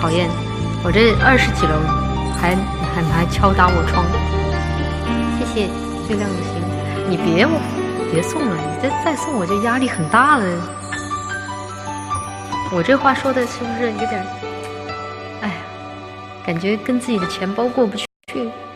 讨厌，我这20几楼还敲打我窗。谢谢最亮的星，你别送了，你这再送我就压力很大了。我这话说的是不是有点，哎呀，感觉跟自己的钱包过不去。